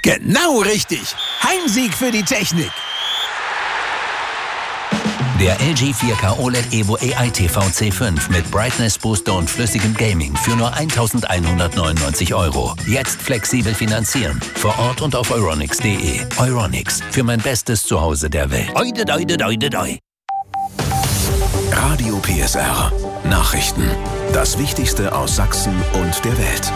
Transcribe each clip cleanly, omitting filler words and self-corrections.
Genau richtig. Heimsieg für die Technik. Der LG 4K OLED Evo AI TV C5 mit Brightness Booster und flüssigem Gaming für nur 1.199 €. Jetzt flexibel finanzieren. Vor Ort und auf euronics.de. Euronics, für mein bestes Zuhause der Welt. Oide, oide, oide, oide. Radio PSR. Nachrichten. Das Wichtigste aus Sachsen und der Welt.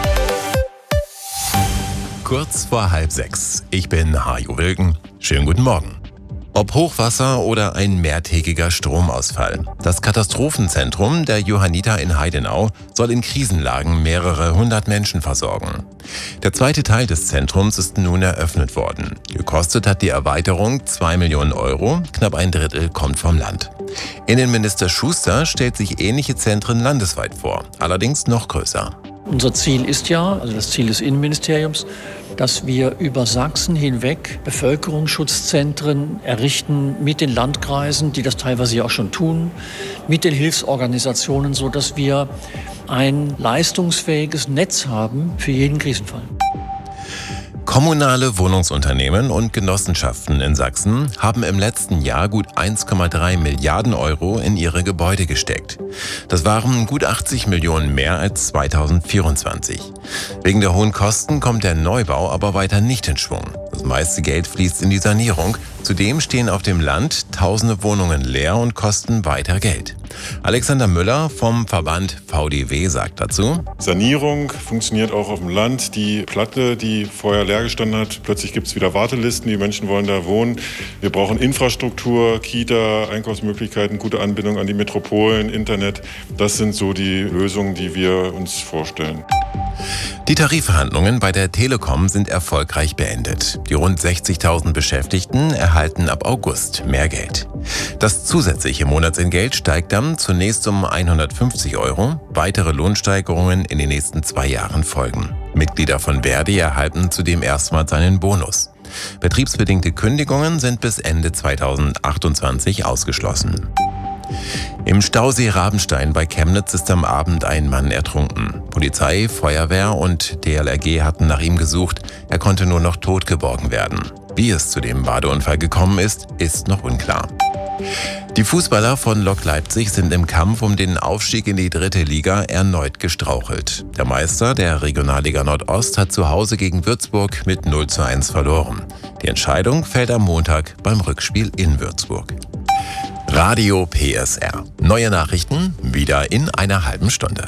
Kurz vor 5:30. Ich bin Hajo Wilken. Schönen guten Morgen. Ob Hochwasser oder ein mehrtägiger Stromausfall. Das Katastrophenzentrum der Johanniter in Heidenau soll in Krisenlagen mehrere hundert Menschen versorgen. Der zweite Teil des Zentrums ist nun eröffnet worden. Gekostet hat die Erweiterung 2 Millionen €, knapp ein Drittel kommt vom Land. Innenminister Schuster stellt sich ähnliche Zentren landesweit vor, allerdings noch größer. Unser Ziel ist ja, also das Ziel des Innenministeriums, dass wir über Sachsen hinweg Bevölkerungsschutzzentren errichten mit den Landkreisen, die das teilweise ja auch schon tun, mit den Hilfsorganisationen, sodass wir ein leistungsfähiges Netz haben für jeden Krisenfall. Kommunale Wohnungsunternehmen und Genossenschaften in Sachsen haben im letzten Jahr gut 1,3 Milliarden € in ihre Gebäude gesteckt. Das waren gut 80 Millionen mehr als 2024. Wegen der hohen Kosten kommt der Neubau aber weiter nicht in Schwung. Das meiste Geld fließt in die Sanierung. Zudem stehen auf dem Land tausende Wohnungen leer und kosten weiter Geld. Alexander Müller vom Verband VDW sagt dazu: Sanierung funktioniert auch auf dem Land. Die Platte, die vorher leer gestanden hat, plötzlich gibt es wieder Wartelisten, die Menschen wollen da wohnen. Wir brauchen Infrastruktur, Kita, Einkaufsmöglichkeiten, gute Anbindung an die Metropolen, Internet. Das sind so die Lösungen, die wir uns vorstellen. Die Tarifverhandlungen bei der Telekom sind erfolgreich beendet. Die rund 60.000 Beschäftigten erhalten ab August mehr Geld. Das zusätzliche Monatsentgelt steigt dann zunächst um 150 €. Weitere Lohnsteigerungen in den nächsten 2 Jahren folgen. Mitglieder von Verdi erhalten zudem erstmals einen Bonus. Betriebsbedingte Kündigungen sind bis Ende 2028 ausgeschlossen. Im Stausee Rabenstein bei Chemnitz ist am Abend ein Mann ertrunken. Polizei, Feuerwehr und DLRG hatten nach ihm gesucht. Er konnte nur noch tot geborgen werden. Wie es zu dem Badeunfall gekommen ist, ist noch unklar. Die Fußballer von Lok Leipzig sind im Kampf um den Aufstieg in die 3. Liga erneut gestrauchelt. Der Meister der Regionalliga Nordost hat zu Hause gegen Würzburg mit 0:1 verloren. Die Entscheidung fällt am Montag beim Rückspiel in Würzburg. Radio PSR. Neue Nachrichten wieder in einer halben Stunde.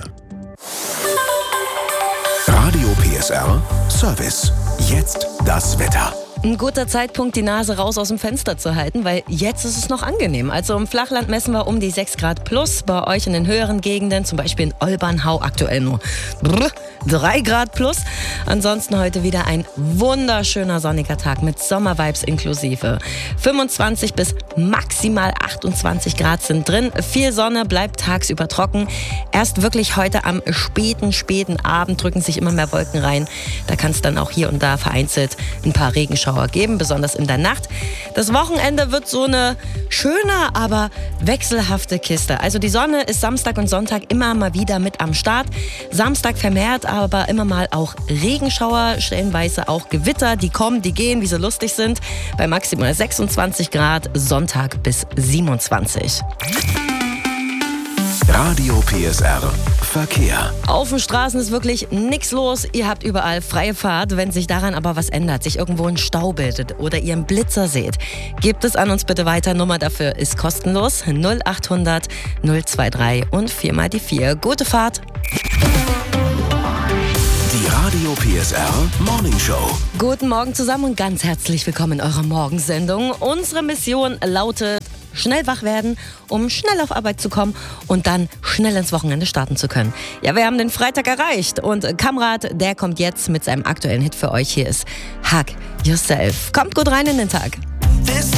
Radio PSR Service. Jetzt das Wetter. Ein guter Zeitpunkt, die Nase raus aus dem Fenster zu halten, weil jetzt ist es noch angenehm. Also im Flachland messen wir um die 6 Grad plus. Bei euch in den höheren Gegenden, zum Beispiel in Olbernhau, aktuell nur 3 Grad plus. Ansonsten heute wieder ein wunderschöner sonniger Tag mit Sommervibes inklusive. 25 bis maximal 28 Grad sind drin. Viel Sonne, bleibt tagsüber trocken. Erst wirklich heute am späten Abend drücken sich immer mehr Wolken rein. Da kann es dann auch hier und da vereinzelt ein paar Regenschauer geben, besonders in der Nacht. Das Wochenende wird so eine schöne, aber wechselhafte Kiste. Also die Sonne ist Samstag und Sonntag immer mal wieder mit am Start. Samstag vermehrt aber immer mal auch Regenschauer, stellenweise auch Gewitter, die kommen, die gehen, wie sie lustig sind. Bei maximal 26 Grad, Sonntag bis 27. Radio PSR Verkehr. Auf den Straßen ist wirklich nichts los. Ihr habt überall freie Fahrt. Wenn sich daran aber was ändert, sich irgendwo ein Stau bildet oder ihr einen Blitzer seht, gebt es an uns bitte weiter. Nummer dafür ist kostenlos. 0800 023 und 4 mal die 4. Gute Fahrt. Die Radio PSR Morning Show. Guten Morgen zusammen und ganz herzlich willkommen in eurer Morgensendung. Unsere Mission lautet: schnell wach werden, um schnell auf Arbeit zu kommen und dann schnell ins Wochenende starten zu können. Ja, wir haben den Freitag erreicht und Kamrat, der kommt jetzt mit seinem aktuellen Hit für euch. Hier ist Hug Yourself. Kommt gut rein in den Tag.